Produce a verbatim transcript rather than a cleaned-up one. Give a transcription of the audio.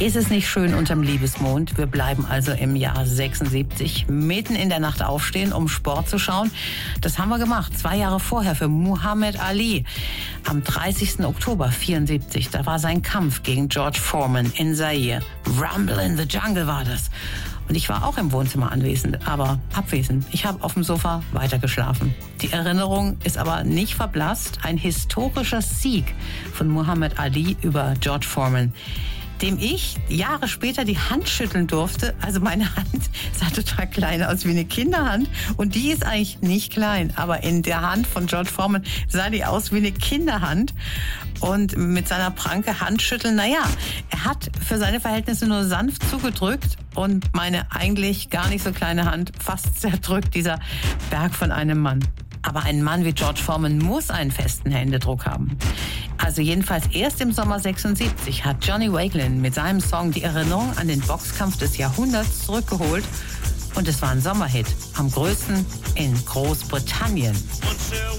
Ist es nicht schön unterm Liebesmond? Wir bleiben also im Jahr sechsundsiebzig, mitten in der Nacht aufstehen, um Sport zu schauen. Das haben wir gemacht, zwei Jahre vorher für Muhammad Ali. Am dreißigsten Oktober vierundsiebzig, da war sein Kampf gegen George Foreman in Zaire. Rumble in the Jungle war das. Und ich war auch im Wohnzimmer anwesend, aber abwesend. Ich habe auf dem Sofa weitergeschlafen. Die Erinnerung ist aber nicht verblasst. Ein historischer Sieg von Muhammad Ali über George Foreman, dem ich Jahre später die Hand schütteln durfte. Also meine Hand sah total klein aus, wie eine Kinderhand. Und die ist eigentlich nicht klein. Aber in der Hand von George Foreman sah die aus wie eine Kinderhand. Und mit seiner Pranke Handschütteln, naja, er hat für seine Verhältnisse nur sanft zugedrückt und meine eigentlich gar nicht so kleine Hand fast zerdrückt, dieser Berg von einem Mann. Aber ein Mann wie George Foreman muss einen festen Händedruck haben. Also jedenfalls erst im Sommer sechsundsiebzig hat Johnny Wakelin mit seinem Song die Erinnerung an den Boxkampf des Jahrhunderts zurückgeholt. Und es war ein Sommerhit, am größten in Großbritannien.